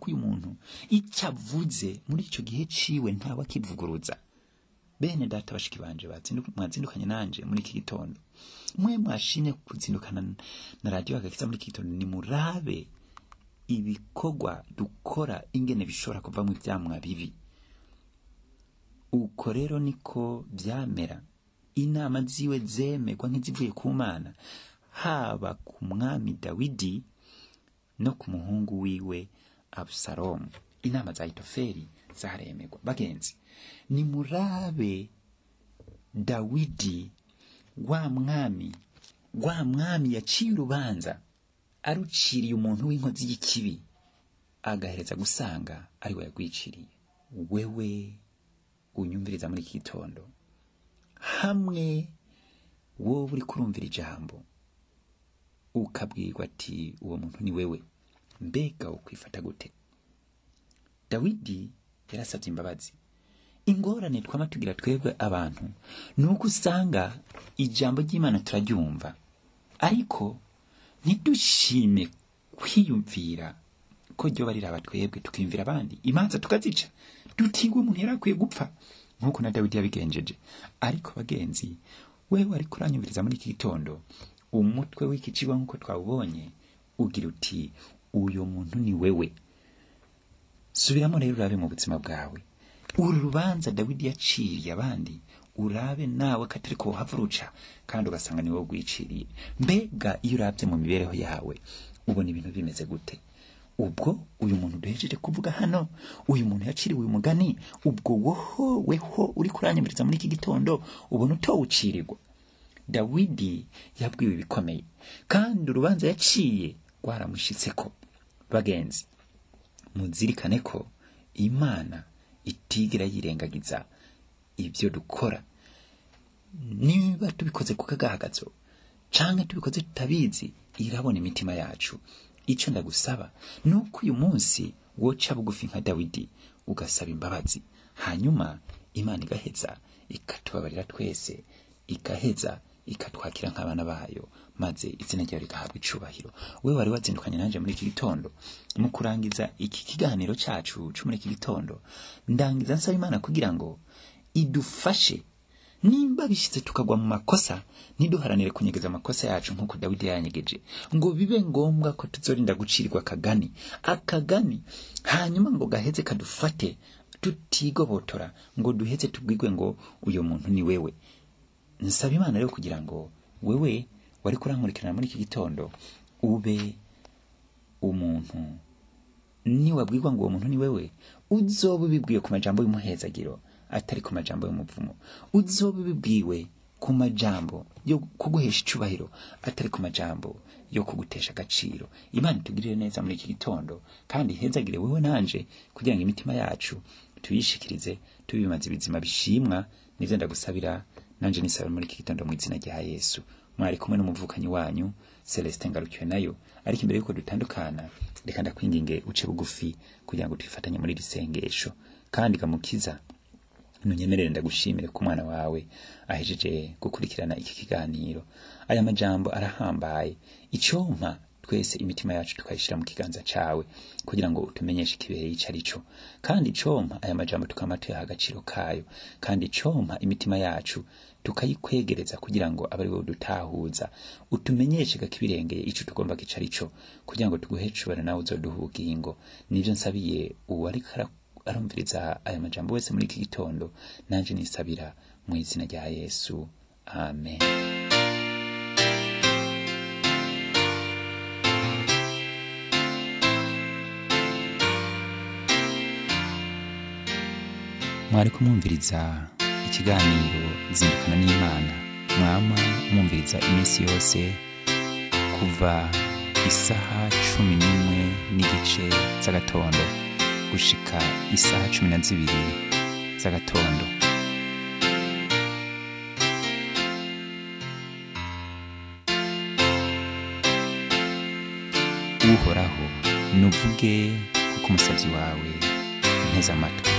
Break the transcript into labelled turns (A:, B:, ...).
A: uyu muntu icyo avuze muri icyo gihe ciwe ntawe akivuguruza. Bene data bashiki banje mwazindukanye nanje muri iki gitondo, mwe mwashimye kuzindukana na radio Agakiza muri iki gitondo, ni murabe ibikorwa dukora ingene bishobora kuva mu byamwa bibi. Uko rero niko byamera, inama ziwe zemegwa nk'izivuye ku Mana, haba ku mwami Dawidi no ku muhungu wiwe Abusalomu. Inama za Ahitofeli zaremegwa. Bagenzi, ni murabe Dawidi wa mwami yaciye urubanza aruciriye umuntu w'inkozi y'ikibi, agahereza gusanga ari we yagwiciriye. Wewe unyumviriza muri iki gitondo, hamwe wowe uri kurumvira ijambo ukabwirwa ati uwo muntu ni wewe, mbega ukwifata gute? Dawidi yarasabye imbabazi. Ingorane twamatugira twebwe abantu nuko usanga ijambo ry'Imana turaryumva, ariko ntidushime kwiyumvira ko ryo barira twebwe, tukimvira abandi imanza tukazica, dutigwe umuntu yarakwiye gupfa nkuko na Dawidi yabigenjeje. Ariko bagenzi, wewe ari kuranyumviriza muri iki gitondo, umutwe w'iki kigo nkuko twabonye ugira uti uyo muntu ni wewe. Subiramo rero urabe mu buzima bwawe, uru rubanza Dawidi yaciriye abandi, urabe nawe katari ko havuruca kandi ugasanga ni wowe gwiciriye. Mbega iyo urabye mu mibereho yawe ubona ibintu bimeze gute? Ubwo uyu muntu duhejeje kuvuga hano, uyu muntu yaciriwe uyu mugani, ubwo weho uri kuranyumviriza muri iki gitondo ubona utowucirirwa. Dawidi yabwiwe ibikomeye kandi urubanza yaciye rwaramushitseko. Bagenzi, muzirikane ko Imana itigira yirengagiza ibyo dukora. Niba tubikoze ku kagahagazo canke tubikoze tutabizi, irabona imitima yacu. Icyo ndagusaba nuko uyu munsi woca bugufi nka Dawidi ugasaba imbabazi, hanyuma Imana igaheza ikatubabarira twese, igaheza ikatwakira nk'abana bayo, maze izina ryayo rigahabwa icubahiro. Wewe wari wazindukanye nanje muri iki gitondo, mu kurangiza iki kiganiro cyacu cyo muri iki gitondo, ndangiza nsaba Imana kugira ngo idufashe. Nimba bishitse tukagwa mu makosa, niduharanire kunyegeza amakosa yacu nkuko Dawidi yanyegeje, ngo bibe ngombwa ko tuzorinda gucirirwa akagani, hanyuma ngo gaheze kadufate tutigobotora, ngo duheze tubwirwe ngo uyo muntu ni wewe. Nsaba Imana rero kugira ngo wewe wari kurankurikirana muri iki gitondo ube umuntu ni wabwirwa ngo uwo muntu ni wewe, uzobe bibwiye ku majambo y'umuhezagiro atari ku majambo y'umuvumo, uzobe bibwiwe ku majambo yo kuguhesha icubahiro atari ku majambo yo kugutesha agaciro. Imana itugirire neza muri iki gitondo kandi hezagire wewe nanje, kugira ngo imitima yacu tuyishikirize tubimaze ibizima bishimwa. Nivyo ndagusabira nanje nisaba muri iki gitondo mu izina rya Yesu. Mwari kumwe n'umuvukanyi wanyu Celestin Ngarukiwe nayo. Ariko imbere yuko dutandukana, reka ndakwinginge uce bugufi kugira ngo tufatanye muri risengesho. Kandi Gamukiza, nunyemerere ndagushimire ku mwana wawe ahejeje gukurikirana iki kiganiro. Aya majambo arahambaye, icyompa twese imitima yacu tukayishira mu kiganza cawe kugira ngo utumenyeshe ikibereye icarico. Kandi icyompa aya majambo tukamatuye agaciro kayo, kandi icyompa imitima yacu tukayikwegereza kugira ngo abari bo dutahuza, utumenyeshe gakibirengeye ico tugomba kicarico, kugira ngo tuguhecubara nawe uzoduha ubugingo. Nivyo nsabiye uwari arumviriza aya majambo wese muri iki gitondo, nanje nisabira mu izina rya Yesu, amen. Mwari kumwumviriza ikiganiro Zindukana n'Imana, mwama mwumviriza iminsi yose kuva isaha 11:00 z'agatondo gushika isaha 12:00 z'agatondo. Uhoraho nuvuge kuko umusavyi wawe nteze amatwi.